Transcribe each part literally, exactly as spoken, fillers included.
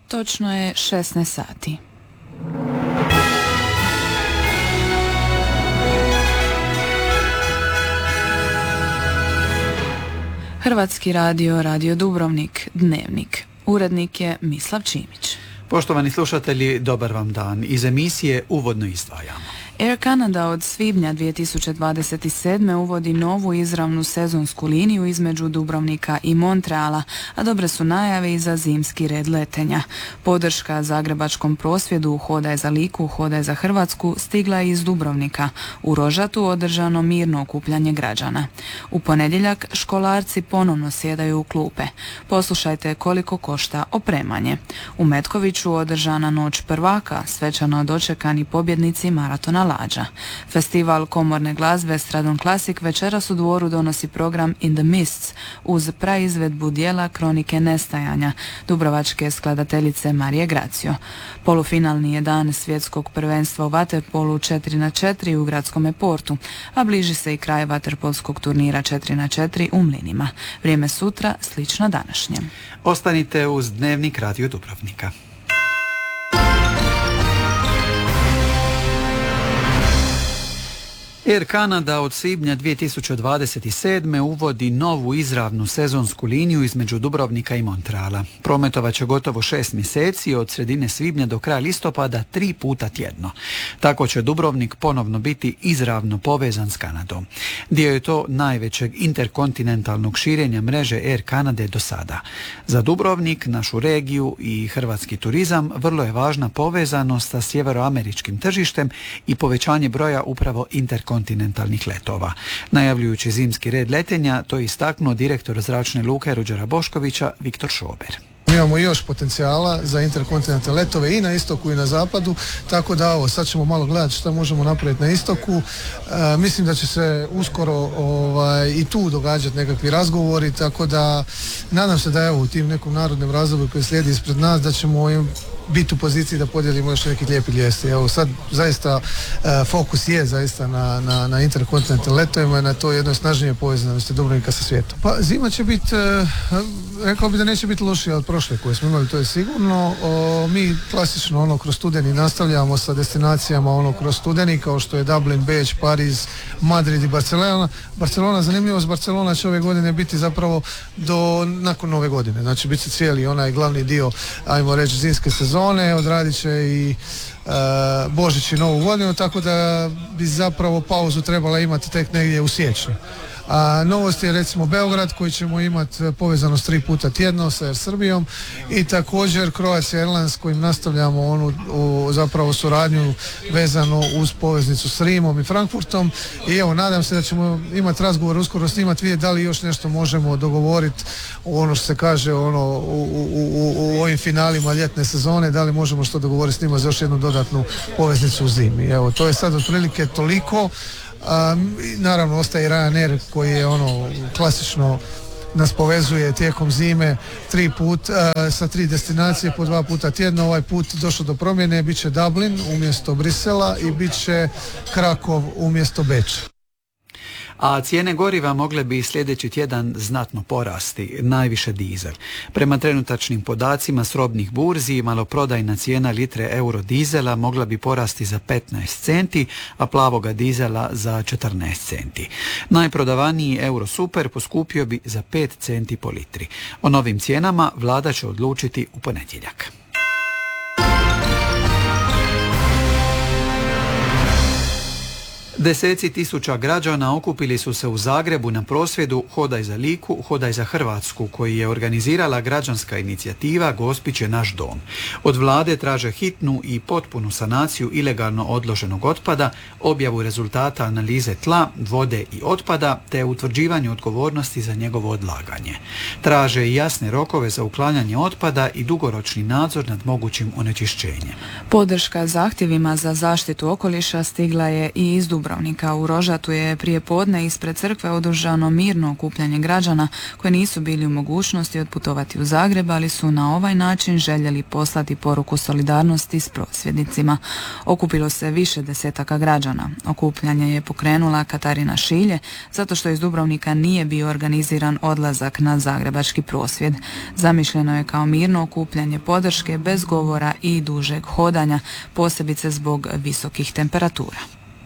Točno je šesnaest sati. Hrvatski radio, Radio Dubrovnik, Dnevnik. Urednik je Mislav Čimić. Poštovani slušatelji, dobar vam dan. Iz emisije uvodno izdvajamo. Air Canada od svibnja dvije tisuće dvadeset sedme. uvodi novu izravnu sezonsku liniju između Dubrovnika i Montreala, a dobre su najave i za zimski red letenja. Podrška zagrebačkom prosvjedu Hodaj za Liku, Hodaj za Hrvatsku stigla je iz Dubrovnika. U Rožatu održano mirno okupljanje građana. U ponedjeljak školarci ponovno sjedaju u klupe. Poslušajte koliko košta opremanje. U Metkoviću održana noć prvaka, svečano dočekani pobjednici maratona Lađa. Festival komorne glazbe Stradon Classic večeras u Dvoru donosi program In the Mists uz praizvedbu dijela Kronike nestajanja dubrovačke skladateljice Marije Gracio. Polufinalni je dan svjetskog prvenstva u vaterpolu četiri na četiri u Gradskome portu, a bliži se i kraj vaterpolskog turnira četiri na četiri u Mlinima. Vrijeme sutra slično današnjem. Ostanite uz Dnevnik Radio Dubrovnika. Air Canada od svibnja dvije tisuće dvadeset sedme. uvodi novu izravnu sezonsku liniju između Dubrovnika i Montreala. Prometovat će gotovo šest mjeseci od sredine svibnja do kraja listopada tri puta tjedno. Tako će Dubrovnik ponovno biti izravno povezan s Kanadom. Dio je to najvećeg interkontinentalnog širenja mreže Air Canade do sada. Za Dubrovnik, našu regiju i hrvatski turizam vrlo je važna povezanost sa sjeveroameričkim tržištem i povećanje broja upravo interkontinentalnih kontinentalnih letova. Najavljujući zimski red letenja, to je istaknuo direktor zračne luke Ruđera Boškovića Viktor Šober. Mi imamo još potencijala za interkontinentalne letove i na istoku i na zapadu, tako da ovo, sad ćemo malo gledati što možemo napraviti na istoku. E, mislim da će se uskoro ovaj, i tu događati nekakvi razgovori, tako da nadam se da evo u tim nekom narodnom razdoblju koji slijedi ispred nas da ćemo im biti u poziciji da podijelimo još neki lijepi vijesti. Evo sad zaista e, fokus je zaista na, na, na interkontinentalnim letovima i na to jednoj snažnije povezanosti Dubrovnika sa svijetom. Pa zima će biti, e, rekao bi da neće biti lošija od prošle koje smo imali, to je sigurno. O, mi klasično ono kroz studeni nastavljamo sa destinacijama ono kroz studeni kao što je Dublin, Beč, Pariz, Madrid i Barcelona. Barcelona, zanimljivost Barcelona će ove godine biti zapravo do nakon nove godine. Znači bit će cijeli onaj glavni dio, ajmo reći, zimske sezone. Zone, odradit će i e, Božić i Novu godinu, tako da bi zapravo pauzu trebala imati tek negdje u siječnju. A novost je recimo Beograd koji ćemo imati povezanost tri puta tjedno sa Air Srbijom i također Croatia Airlines kojim nastavljamo onu u, zapravo suradnju vezano uz poveznicu s Rimom i Frankfurtom i evo nadam se da ćemo imati razgovor uskoro s njima, vidjeti da li još nešto možemo dogovoriti u ono što se kaže ono u, u, u, u ovim finalima ljetne sezone, da li možemo što dogovoriti s njima za još jednu dodatnu poveznicu u zimi. Evo to je sad otprilike toliko. Um, naravno ostaje i Ryanair koji je ono klasično nas povezuje tijekom zime tri put uh, sa tri destinacije po dva puta tjedno. Ovaj put došlo do promjene, bit će Dublin umjesto Brisela i bit će Krakov umjesto Beča. A cijene goriva mogle bi sljedeći tjedan znatno porasti, najviše dizel. Prema trenutačnim podacima s robnih burzi, maloprodajna cijena litre euro dizela mogla bi porasti za petnaest centi, a plavoga dizela za četrnaest centi. Najprodavaniji euro super poskupio bi za pet centi po litri. O novim cijenama vlada će odlučiti u ponedjeljak. Deseci tisuća građana okupili su se u Zagrebu na prosvjedu Hodaj za Liku, Hodaj za Hrvatsku, koji je organizirala građanska inicijativa Gospić je naš dom. Od vlade traže hitnu i potpunu sanaciju ilegalno odloženog otpada, objavu rezultata analize tla, vode i otpada, te utvrđivanje odgovornosti za njegovo odlaganje. Traže i jasne rokove za uklanjanje otpada i dugoročni nadzor nad mogućim onečišćenjem. Podrška zahtjevima za zaštitu okoliša stigla je i iz Dubrovnika. Dubrovnika. U Rožatu je prije podne ispred crkve održano mirno okupljanje građana koji nisu bili u mogućnosti otputovati u Zagreb, ali su na ovaj način željeli poslati poruku solidarnosti s prosvjednicima. Okupilo se više desetaka građana. Okupljanje je pokrenula Katarina Šilje, zato što iz Dubrovnika nije bio organiziran odlazak na zagrebački prosvjed. Zamišljeno je kao mirno okupljanje podrške bez govora i dužeg hodanja, posebice zbog visokih temperatura.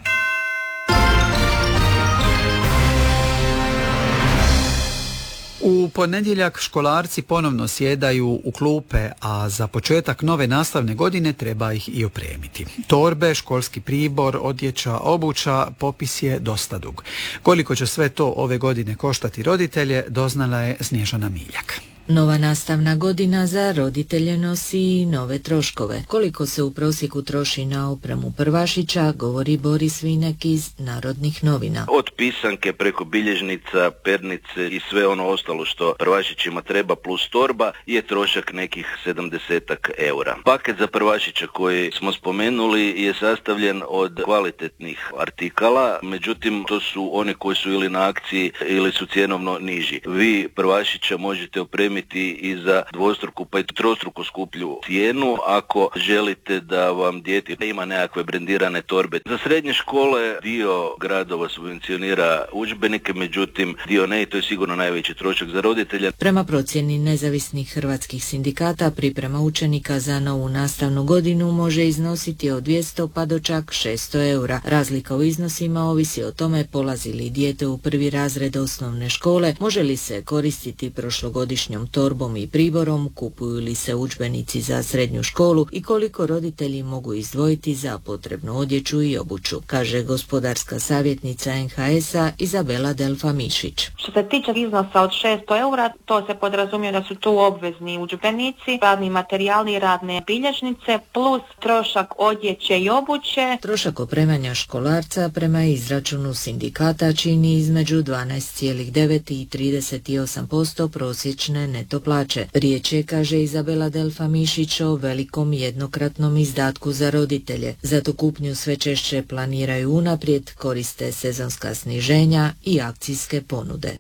U ponedjeljak školarci ponovno sjedaju u klupe, a za početak nove nastavne godine treba ih i opremiti. Torbe, školski pribor, odjeća, obuća, popis je dosta dug. Koliko će sve to ove godine koštati roditelje, doznala je Snježana Miljak. Nova nastavna godina za roditelje nosi i nove troškove. Koliko se u prosjeku troši na opremu prvašića, govori Boris Vinek iz Narodnih novina. Od pisanke preko bilježnica, pernice i sve ono ostalo što prvašićima treba plus torba je trošak nekih sedamdesetak eura. Paket za prvašića koji smo spomenuli je sastavljen od kvalitetnih artikala, međutim to su oni koji su ili na akciji ili su cjenovno niži. Vi prvašića možete opremiti i za dvostruku pa i trostruku skuplju cijenu ako želite da vam dijete ima nekakve brendirane torbe. Za srednje škole dio gradova subvencionira udžbenike, međutim dio ne i to je sigurno najveći trošak za roditelja. Prema procjeni nezavisnih hrvatskih sindikata, priprema učenika za novu nastavnu godinu može iznositi od dvjesto pa do čak šesto eura. Razlika u iznosima ovisi o tome polazi li dijete u prvi razred osnovne škole, može li se koristiti prošlogodišnjom torbom i priborom, kupuju li se udžbenici za srednju školu i koliko roditelji mogu izdvojiti za potrebnu odjeću i obuću, kaže gospodarska savjetnica en ha es-a Izabela Delfa Mišić. Što se tiče iznosa od šesto eura, to se podrazumije da su tu obvezni udžbenici, radni materijali, radne bilježnice, plus trošak odjeće i obuće. Trošak opremanja školarca prema izračunu sindikata čini između dvanaest zarez devet i trideset osam posto prosječne neto plaće. Riječ je, kaže Izabela Delfa Mišić, o velikom jednokratnom izdatku za roditelje. Zato kupnju sve češće planiraju unaprijed, koriste sezonska sniženja i akcijske ponude.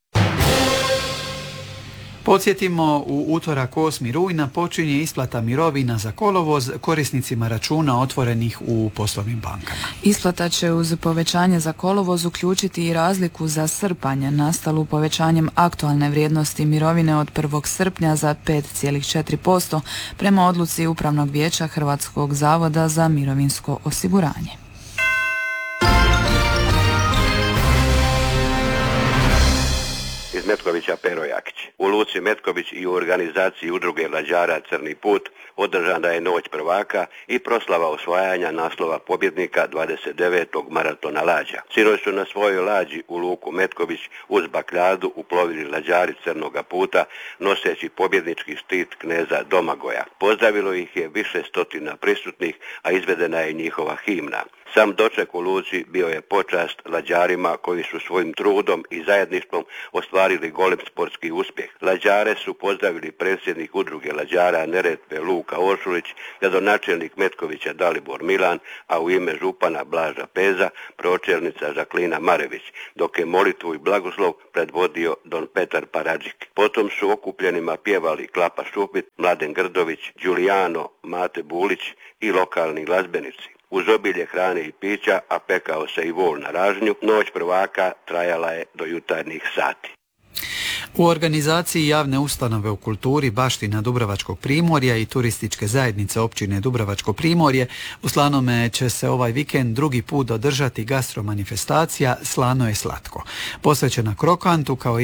Podsjetimo, u utorak osmog rujna počinje isplata mirovina za kolovoz korisnicima računa otvorenih u poslovnim bankama. Isplata će uz povećanje za kolovoz uključiti i razliku za srpanj, nastalu povećanjem aktualne vrijednosti mirovine od prvog srpnja za pet zarez četiri posto prema odluci Upravnog vijeća Hrvatskog zavoda za mirovinsko osiguranje. Iz Metkovića Pero Jakić. U Luci Metković i u organizaciji udruge Lađara Crni put održana je noć prvaka i proslava osvajanja naslova pobjednika dvadeset devetog maratona lađa. Sinoć su na svojoj lađi u Luku Metković uz bakljadu uplovili Lađari Crnoga puta noseći pobjednički štit kneza Domagoja. Pozdravilo ih je više stotina prisutnih, a izvedena je njihova himna. Sam doček u Luci bio je počast Lađarima koji su svojim trudom i zajedništvom ostvarili golem sportski uspjeh. Lađare su pozdravili predsjednik udruge Lađara Neretve Luka Oršulić, gradonačelnik Metkovića Dalibor Milan, a u ime župana Blaža Peza pročelnica Žaklina Marević, dok je molitvu i blagoslov predvodio don Petar Paradžik. Potom su okupljenima pjevali Klapa Šupit, Mladen Grdović, Đulijano, Mate Bulić i lokalni glazbenici. Uz obilje hrane i pića, a pekao se i vol na ražnju, noć prvaka trajala je do jutarnjih sati. U organizaciji javne ustanove u kulturi Baština Dubrovačkog primorja i turističke zajednice općine Dubrovačko primorje u Slanome će se ovaj vikend drugi put održati gastromanifestacija Slano je slatko, posvećena krokantu kao